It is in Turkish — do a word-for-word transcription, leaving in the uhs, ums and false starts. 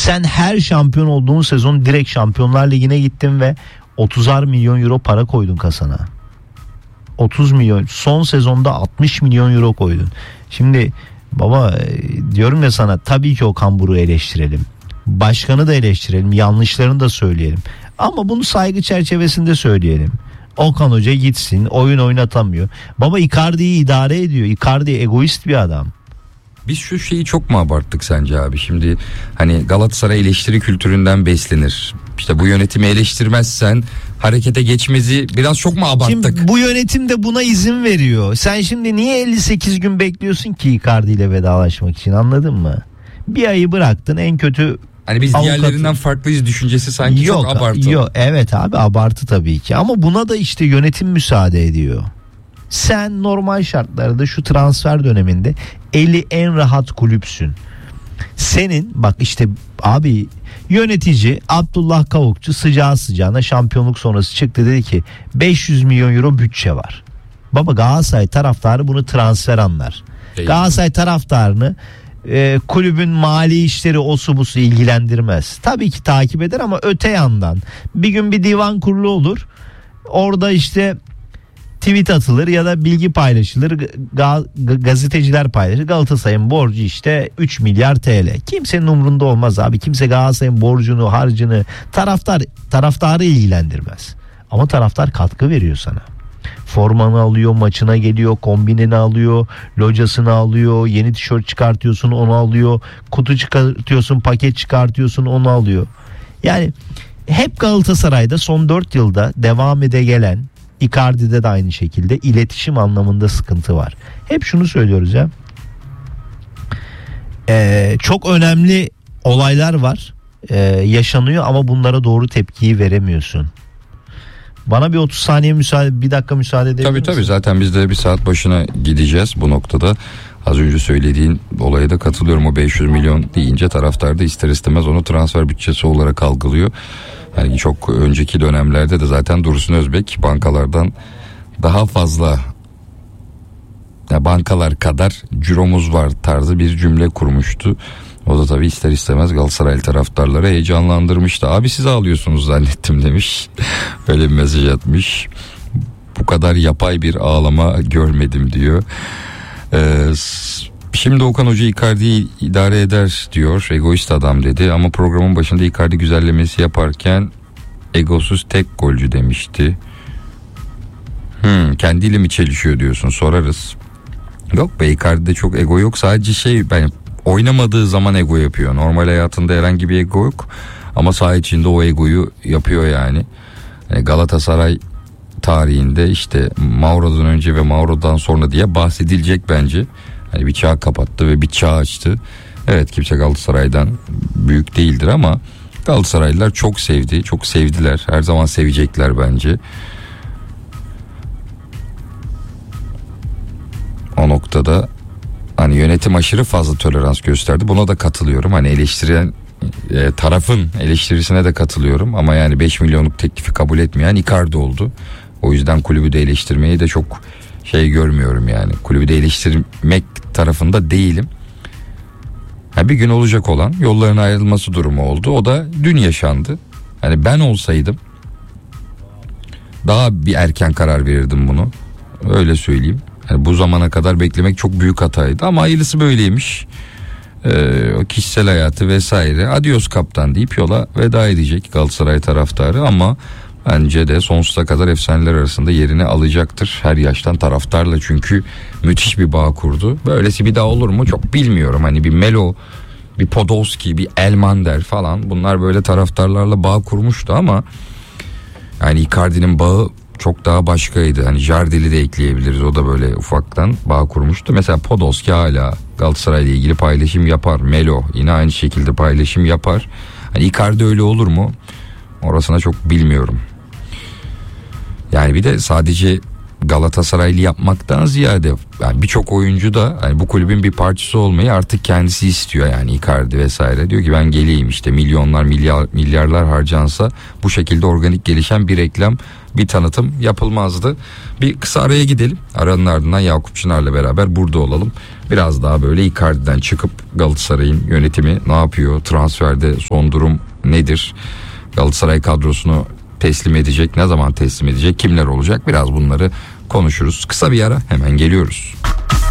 Sen her şampiyon olduğun sezon direkt Şampiyonlar Ligi'ne gittin ve otuzar milyon euro para koydun kasana. otuz milyon, son sezonda altmış milyon euro koydun. Şimdi baba diyorum ya sana, tabii ki Okan Buruk'u eleştirelim. Başkanı da eleştirelim, yanlışlarını da söyleyelim. Ama bunu saygı çerçevesinde söyleyelim. Okan Hoca gitsin, oyun oynatamıyor. Baba Icardi'yi idare ediyor. Icardi egoist bir adam. Biz şu şeyi çok mu abarttık sence abi? Şimdi hani Galatasaray eleştiri kültüründen beslenir. İşte bu yönetimi eleştirmezsen harekete geçmesi biraz çok mu abarttık? Şimdi bu yönetim de buna izin veriyor. Sen şimdi niye elli sekiz gün bekliyorsun ki Icardi ile vedalaşmak için, anladın mı? Bir ayı bıraktın, en kötü hani biz avukatı... diğerlerinden farklıyız düşüncesi sanki yok, çok abartı. Yok, evet abi, abartı tabii ki, ama buna da işte yönetim müsaade ediyor. Sen normal şartlarda şu transfer döneminde eli en rahat kulüpsün. Senin bak işte abi, yönetici Abdullah Kavukçu sıcağı sıcağına şampiyonluk sonrası çıktı, dedi ki beş yüz milyon euro bütçe var. Baba Galatasaray taraftarı bunu transfer anlar. Değil. Galatasaray taraftarını e, kulübün mali işleri osu busu ilgilendirmez. Tabii ki takip eder ama öte yandan bir gün bir divan kurulu olur. Orada işte tweet atılır ya da bilgi paylaşılır, Ga- gazeteciler paylaşır. Galatasaray'ın borcu işte üç milyar T L. Kimsenin umrunda olmaz abi. Kimse Galatasaray'ın borcunu, harcını, taraftar taraftarı ilgilendirmez. Ama taraftar katkı veriyor sana. Formanı alıyor, maçına geliyor, kombinini alıyor, locasını alıyor, yeni tişört çıkartıyorsun, onu alıyor, kutu çıkartıyorsun, paket çıkartıyorsun, onu alıyor. Yani hep Galatasaray'da son dört yılda devam ede gelen, Icardi'de de aynı şekilde iletişim anlamında sıkıntı var. Hep şunu söylüyoruz ya. Ee, çok önemli olaylar var. Ee, yaşanıyor ama bunlara doğru tepkiyi veremiyorsun. Bana bir otuz saniye müsaade, bir dakika müsaade edebilir misin? Tabii tabii, zaten biz de bir saat başına gideceğiz bu noktada. Az önce söylediğin olaya da katılıyorum. O beş yüz milyon deyince taraftar da ister istemez onu transfer bütçesi olarak algılıyor. Yani çok önceki dönemlerde de zaten Dursun Özbek bankalardan daha fazla, ya bankalar kadar ciromuz var tarzı bir cümle kurmuştu. O da tabii ister istemez Galatasaray taraftarları heyecanlandırmıştı. Abi siz ağlıyorsunuz zannettim demiş. Öyle bir mesaj atmış. Bu kadar yapay bir ağlama görmedim diyor. Ee, Şimdi Okan Hoca Icardi'yi idare eder diyor. Egoist adam dedi ama programın başında Icardi güzellemesi yaparken egosuz tek golcü demişti. Hmm, kendiyle mi çelişiyor diyorsun, sorarız. Yok be, Icardi'de çok ego yok. Sadece şey, ben oynamadığı zaman ego yapıyor. Normal hayatında herhangi bir ego yok. Ama saha içinde o egoyu yapıyor yani. yani Galatasaray tarihinde işte Mauro'dan önce ve Mauro'dan sonra diye bahsedilecek bence. Hani bir çağ kapattı ve bir çağ açtı. Evet, kimse Galatasaray'dan büyük değildir ama Galatasaraylılar çok sevdi, çok sevdiler. Her zaman sevecekler bence. O noktada hani yönetim aşırı fazla tolerans gösterdi. Buna da katılıyorum. Hani eleştiren e, tarafın eleştirisine de katılıyorum. Ama yani beş milyonluk teklifi kabul etmeyen Icardi oldu. O yüzden kulübü de eleştirmeyi de çok şey görmüyorum yani. Kulübü de eleştirmek tarafında değilim. Ha, bir gün olacak olan yolların ayrılması durumu oldu. O da dün yaşandı. Hani ben olsaydım daha bir erken karar verirdim bunu. Öyle söyleyeyim. Yani bu zamana kadar beklemek çok büyük hataydı ama hayırlısı böyleymiş. Ee, o kişisel hayatı vesaire. Adios kaptan deyip yola veda edecek Galatasaray taraftarı ama bence de sonsuza kadar efsaneler arasında yerini alacaktır. Her yaştan taraftarla, çünkü müthiş bir bağ kurdu. Böylesi bir daha olur mu çok bilmiyorum. Hani bir Melo, bir Podolski, bir Elmander falan, bunlar böyle taraftarlarla bağ kurmuştu ama yani Icardi'nin bağı çok daha başkaydı. Hani Jardel'i de ekleyebiliriz. O da böyle ufaktan bağ kurmuştu. Mesela Podolski hala Galatasaray'la ilgili paylaşım yapar. Melo yine aynı şekilde paylaşım yapar. Hani Icardi öyle olur mu? Orasına çok bilmiyorum. Yani bir de sadece Galatasaraylı yapmaktan ziyade yani birçok oyuncu da yani bu kulübün bir parçası olmayı artık kendisi istiyor, yani Icardi vesaire diyor ki ben geleyim, işte milyonlar milyar, milyarlar harcansa bu şekilde organik gelişen bir reklam, bir tanıtım yapılmazdı. Bir kısa araya gidelim, aranın ardından Yakup Çınar'la beraber burada olalım. Biraz daha böyle Icardi'den çıkıp Galatasaray'ın yönetimi ne yapıyor, transferde son durum nedir, Galatasaray kadrosunu teslim edecek, ne zaman teslim edecek, kimler olacak, biraz bunları konuşuruz. Kısa bir ara, hemen geliyoruz.